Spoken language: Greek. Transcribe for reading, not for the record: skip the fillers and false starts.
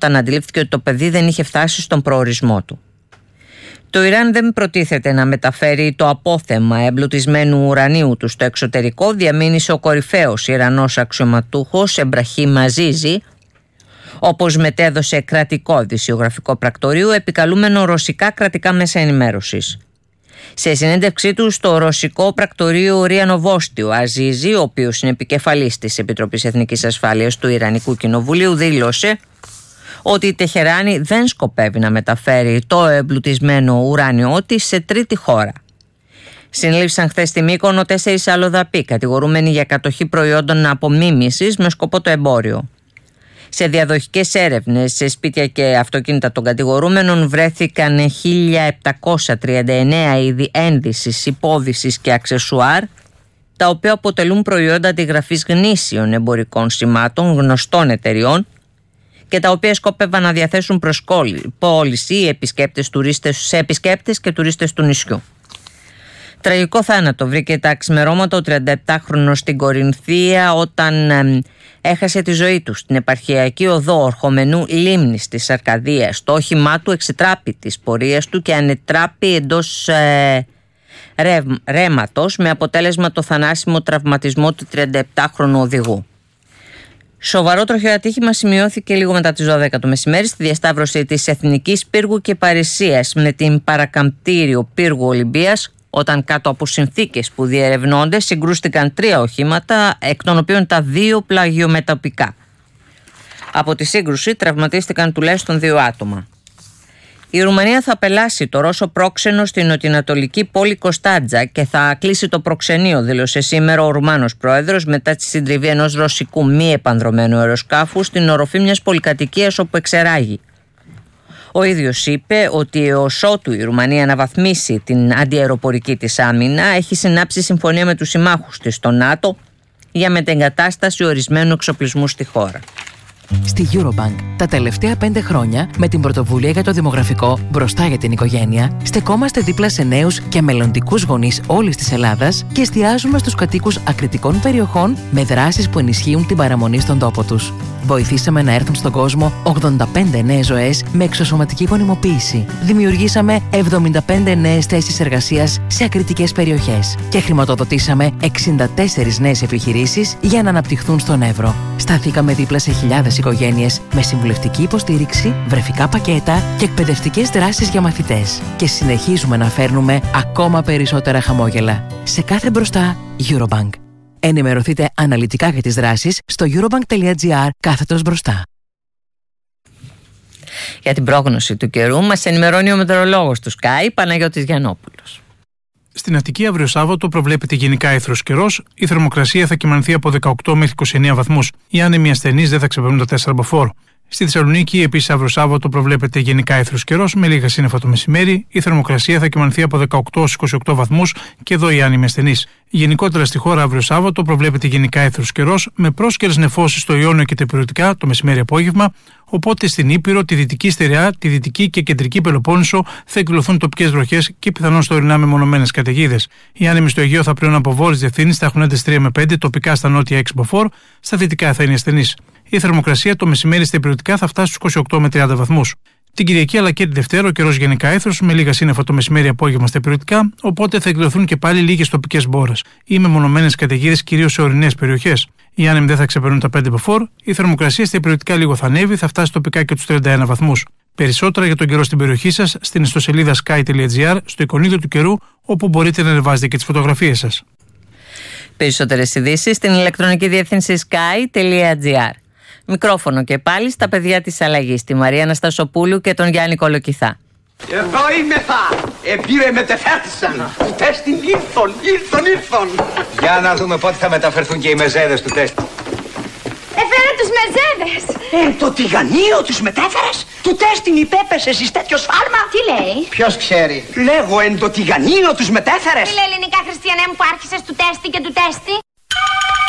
όταν αντιλήφθηκε ότι το παιδί δεν είχε φτάσει στον προορισμό του. Το Ιράν δεν προτίθεται να μεταφέρει το απόθεμα εμπλουτισμένου ουρανίου του στο εξωτερικό, διαμήνυσε ο κορυφαίος Ιρανός αξιωματούχος Εμπραχήμ Αζίζη, όπως μετέδωσε κρατικό ειδησιογραφικό πρακτορείο επικαλούμενο ρωσικά κρατικά μέσα ενημέρωσης. Σε συνέντευξή του στο ρωσικό πρακτορείο Ρία Νοβόστι, ο Αζίζη, ο οποίος είναι επικεφαλής της Επιτροπής Εθνικής Ασφάλειας του Ιρανικού Κοινοβουλίου, δήλωσε ότι η Τεχεράνη δεν σκοπεύει να μεταφέρει το εμπλουτισμένο ουράνιό της σε τρίτη χώρα. Συνελήφθησαν χθες στη Μύκονο 4 αλλοδαποί, κατηγορούμενοι για κατοχή προϊόντων απομίμησης με σκοπό το εμπόριο. Σε διαδοχικές έρευνες σε σπίτια και αυτοκίνητα των κατηγορούμενων βρέθηκαν 1.739 είδη ένδυσης, υπόδυσης και αξεσουάρ, τα οποία αποτελούν προϊόντα αντιγραφής γνήσιων εμπορικών σημάτων γνωστών εταιριών και τα οποία σκόπευαν να διαθέσουν προς πώληση σε επισκέπτες και τουρίστες του νησιού. Τραγικό θάνατο βρήκε τα ξημερώματα ο 37χρονος στην Κορινθία όταν έχασε τη ζωή του στην επαρχιακή οδό ορχομενού Λίμνης της Αρκαδίας. Το όχημά του εξετράπη της πορείας του και ανετράπη εντός ρέματος, με αποτέλεσμα το θανάσιμο τραυματισμό του 37χρονου οδηγού. Σοβαρό τροχαίο ατύχημα σημειώθηκε λίγο μετά τις 12 το μεσημέρι στη διασταύρωση της Εθνικής Πύργου και Παρισίας με την παρακαμπτήριο Πύργου Ολυμπίας, όταν κάτω από συνθήκες που διερευνώνται συγκρούστηκαν 3 οχήματα, εκ των οποίων τα 2 πλαγιομεταπικά. Από τη σύγκρουση τραυματίστηκαν τουλάχιστον 2 άτομα. Η Ρουμανία θα απελάσει το Ρώσο πρόξενο στην νοτιοανατολική πόλη Κωνσταντζα και θα κλείσει το προξενείο, δήλωσε σήμερα ο Ρουμάνος πρόεδρος μετά τη συντριβή ενός ρωσικού μη επανδρωμένου αεροσκάφου στην οροφή μιας πολυκατοικίας όπου εξεράγει. Ο ίδιος είπε ότι ως ότου η Ρουμανία αναβαθμίσει την αντιαεροπορική της άμυνα, έχει συνάψει συμφωνία με τους συμμάχους της στο ΝΑΤΟ για μετεγκατάσταση ορισμένου εξοπλισμού στη χώρα. Στη Eurobank τα τελευταία 5 χρόνια, με την πρωτοβουλία για το δημογραφικό μπροστά για την οικογένεια, στεκόμαστε δίπλα σε νέους και μελλοντικούς γονείς όλης της Ελλάδας και εστιάζουμε στους κατοίκους ακριτικών περιοχών με δράσεις που ενισχύουν την παραμονή στον τόπο τους. Βοηθήσαμε να έρθουν στον κόσμο 85 νέες ζωές με εξωσωματική γονιμοποίηση. Δημιουργήσαμε 75 νέες θέσεις εργασίας σε ακριτικές περιοχές και χρηματοδοτήσαμε 64 νέες επιχειρήσεις για να αναπτυχθούν στον Εύρο. Σταθήκαμε δίπλα σε χιλιάδες οικογένειες με συμβουλευτική υποστήριξη, βρεφικά πακέτα και εκπαιδευτικές δράσεις για μαθητές. Και συνεχίζουμε να φέρνουμε ακόμα περισσότερα χαμόγελα. Σε κάθε μπροστά, Eurobank. Ενημερωθείτε αναλυτικά για τις δράσεις στο eurobank.gr/μπροστά. Για την πρόγνωση του καιρού μας ενημερώνει ο μετεωρολόγος του Sky, Παναγιώτης Γιαννόπουλος. Στην Αττική αύριο Σάββατο προβλέπεται γενικά αίθρος καιρός. Η θερμοκρασία θα κυμανθεί από 18 μέχρι 29 βαθμούς. Οι άνεμοι ασθενείς δεν θα ξεπερνούν τα 4 μποφόρ. Στη Θεσσαλονίκη, επίσης, αύριο Σάββατο προβλέπεται γενικά αίθρος καιρός με λίγα σύννεφα το μεσημέρι. Η θερμοκρασία θα κυμανθεί από 18 έως 28 βαθμούς και εδώ οι άνεμοι ασθενείς. Γενικότερα στη χώρα, αύριο Σάββατο προβλέπεται γενικά αίθρος καιρός με πρόσκαιρες νεφώσεις στο Ιόνιο και τα υπηρετικά το μεσημέρι απόγευμα. Οπότε στην Ήπειρο, τη Δυτική Στερεά, τη Δυτική και Κεντρική Πελοπόννησο θα εκδηλωθούν τοπικές βροχές και πιθανόν στο ορεινά μεμονωμένες καταιγίδες. Οι άνεμοι στο Αιγαίο θα πλέον από βόρειες διευθύνσεις, θα έχουν ένταση 3 με 5, τοπικά στα νότια 6 μποφόρ, στα δυτικά θα είναι ασθενείς. Η θερμοκρασία το μεσημέρι στα υπηρετικά θα φτάσει στους 28 με 30 βαθμούς. Την Κυριακή αλλά και τη Δευτέρα ο καιρός γενικά αίθρος με λίγα σύννεφα το μεσημέρι απόγευμα στα υπηρετικά, οπότε θα εκδηλωθούν και πάλι λίγες τοπικές μπόρες ή μεμονωμένες καταιγίδες κυρίως σε ορεινές περιοχές. Οι άνεμοι δεν θα ξεπερνούν τα 5 μποφόρ, η θερμοκρασία στα υπηρετικά λίγο θα ανέβει, θα φτάσει τοπικά και τους 31 βαθμούς. Περισσότερα για τον καιρό στην περιοχή σας στην ιστοσελίδα sky.gr, στο εικονίδιο του καιρού, όπου μπορείτε να ανεβάζετε και τις φωτογραφίες σας. Περισσότερες ειδήσεις στην ηλεκτρονική διεύθυνση sky.gr. Μικρόφωνο και πάλι στα παιδιά της αλλαγής, τη Μαρία Αναστασοπούλου και τον Γιάννη Κολοκυθά. Εδώ είμαι θα! Εμπειρε μετεφέρθησαν! Του τέστην ήρθον! Για να δούμε πότε θα μεταφερθούν και οι μεζέδες του τέστη. Έφερε τους μεζέδες! Το τηγανίο τους μετέφερες! Του τέστην υπέπεσες εις τέτοιο σφάλμα! Τι λέει? Ποιος ξέρει? Λέγω το τηγανίο τους μετέφερες! Τι λέει ελληνικά, Χριστιανέ μου, που άρχισες του τέστη και του τέστη?